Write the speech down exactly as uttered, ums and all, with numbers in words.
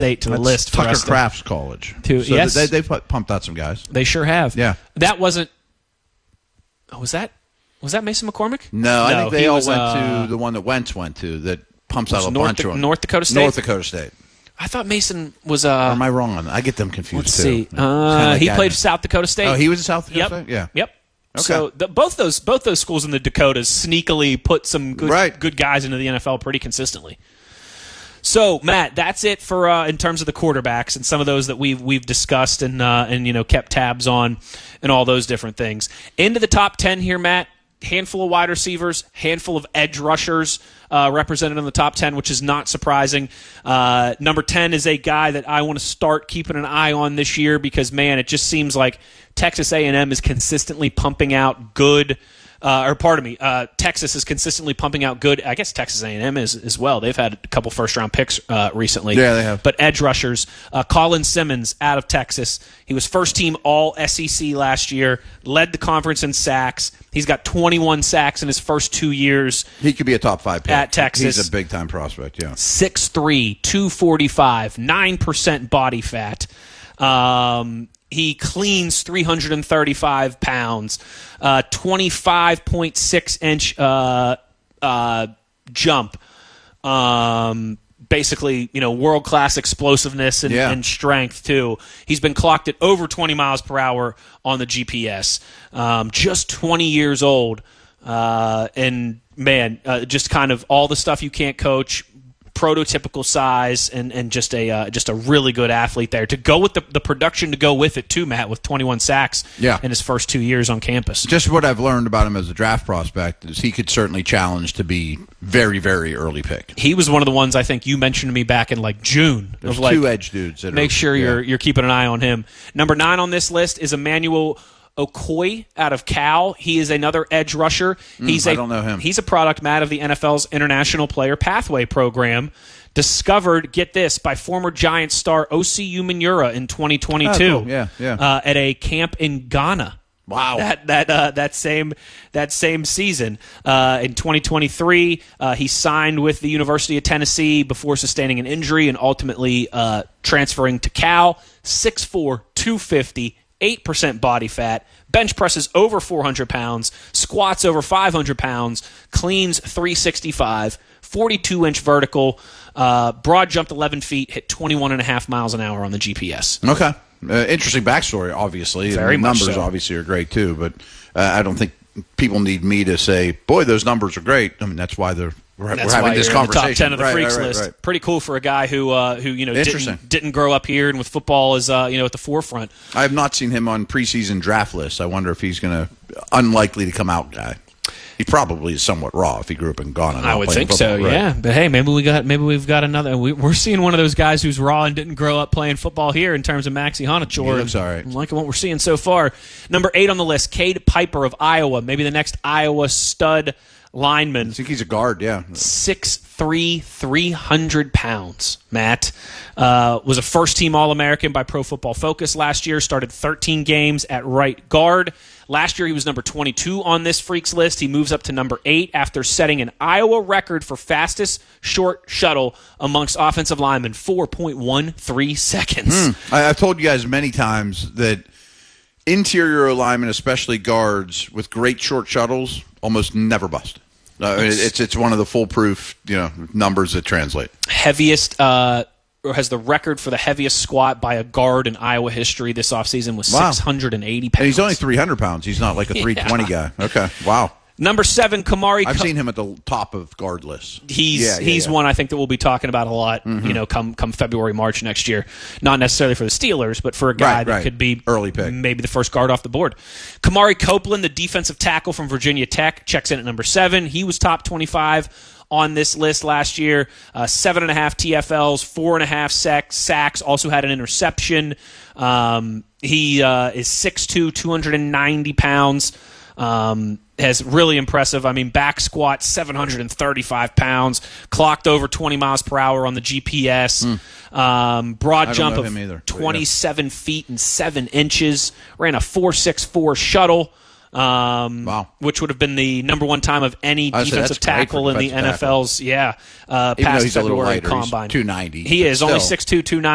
State to the That's list for Tucker us to- Crafts College. to- so yes. they, they've pumped out some guys. They sure have. Yeah. That wasn't. Oh, was that was that Mason McCormick? No, I think they he all was, went uh, to the one that Wentz went to that pumps was out a North bunch Da- of them. North Dakota State? North Dakota State. I thought Mason was. Or Uh, am I wrong on that? I get them confused let's too. see. Kinda Uh, like he that. played for South Dakota State. Oh, he was in South Dakota Yep. State? Yeah. Yep. Okay. So the, both those both those schools in the Dakotas sneakily put some good Right. good guys into the N F L pretty consistently. So Matt, that's it for uh, in terms of the quarterbacks and some of those that we've we've discussed and uh, and you know kept tabs on and all those different things. Into the top ten here, Matt. Handful of wide receivers, handful of edge rushers uh, represented in the top ten, which is not surprising. Uh, number ten is a guy that I want to start keeping an eye on this year because, man, it just seems like Texas A and M is consistently pumping out good Uh, or pardon me, uh, Texas is consistently pumping out good. I guess Texas A and M is as well. They've had a couple first-round picks uh, recently. Yeah, they have. But edge rushers, uh, Colin Simmons out of Texas. He was first-team All S E C last year, led the conference in sacks. He's got twenty-one sacks in his first two years. He could be a top five pick. At Texas. He's a big-time prospect, yeah. six three, two forty-five, nine percent body fat. Um, he cleans three hundred thirty-five pounds, uh, twenty-five point six inch uh, uh, jump. Um, basically, you know, world-class explosiveness and, Yeah. and strength, too. He's been clocked at over twenty miles per hour on the G P S. Um, just twenty years old. Uh, and, man, uh, just kind of all the stuff you can't coach, prototypical size, and, and just a uh, just a really good athlete there. To go with the, the production to go with it, too, Matt, with twenty-one sacks Yeah. in his first two years on campus. Just what I've learned about him as a draft prospect is he could certainly challenge to be very, very early pick. He was one of the ones I think you mentioned to me back in like June. There's of like, two edge dudes. That make are, sure yeah. you're you're keeping an eye on him. Number nine on this list is Emmanuel Okoye out of Cal. He is another edge rusher. He's I a, don't know him. He's a product, Matt, of the N F L's International Player Pathway Program. Discovered, get this, by former Giants star O C Umenyiora in twenty twenty-two. Oh, cool. Yeah, yeah. Uh, at a camp in Ghana. Wow. That that uh, that same that same season uh, in twenty twenty-three, uh, he signed with the University of Tennessee before sustaining an injury and ultimately uh, transferring to Cal. six four, two fifty, eight percent body fat, bench presses over four hundred pounds, squats over five hundred pounds, cleans three sixty-five, forty-two inch vertical, uh, broad jumped eleven feet, hit twenty-one and a half miles an hour on the G P S. Okay. Uh, interesting backstory, obviously. Very and the much numbers so. obviously are great, too. But uh, I don't think people need me to say, boy, those numbers are great. I mean, that's why they're we're, That's we're having why this you're in the conversation. top ten of the Right, freaks right, right, list. right. Pretty cool for a guy who uh, who you know Interesting. didn't, didn't grow up here and with football is uh, you know at the forefront. I have not seen him on preseason draft lists. I wonder if he's going to unlikely to come out guy. He probably is somewhat raw if he grew up in Ghana. I would playing think so, football, right. yeah. But hey, maybe we got maybe we've got another. We, we're seeing one of those guys who's raw and didn't grow up playing football here in terms of Maxie Honachor. He looks all right. I'm liking what we're seeing so far. Number eight on the list, Cade Piper of Iowa, maybe the next Iowa stud lineman. I think he's a guard, yeah. six three, three hundred pounds, Matt. Uh, was a first-team All-American by Pro Football Focus last year, started thirteen games at right guard. Last year he was number twenty-two on this Freaks list. He moves up to number eight after setting an Iowa record for fastest short shuttle amongst offensive linemen, four point one three seconds. Hmm. I, I've told you guys many times that interior linemen, especially guards, with great short shuttles, almost never bust. Uh, it's it's one of the foolproof you know numbers that translate. Heaviest, uh, or has the record for the heaviest squat by a guard in Iowa history this offseason was Wow. six hundred eighty pounds. And he's only three hundred pounds. He's not like a three twenty Yeah. guy. Okay, wow. Number seven, Kamari. I've Co- seen him at the top of guard lists. He's Yeah, yeah, he's yeah. one I think that we'll be talking about a lot. You know, come come February, March next year. Not necessarily for the Steelers, but for a guy Right, that right. could be Early pick. maybe the first guard off the board. Kamari Copeland, the defensive tackle from Virginia Tech, checks in at number seven. He was top twenty-five on this list last year. Uh, seven and a half T F Ls, four and a half sacks. Sacks. Also had an interception. Um, he uh, is six two, two hundred ninety pounds. Um, has really impressive. I mean, back squat, seven hundred thirty-five pounds, clocked over twenty miles per hour on the G P S. Um, broad I don't jump know of him either, but yeah. twenty-seven feet and seven inches. Ran a four six four shuttle. Um, Wow. Which would have been the number one time of any I would say defensive that's great tackle for in the defensive N F L's, yeah, uh, Even though past he's a little February lighter, he's combine. two ninety, He but is only still. six two, two ninety.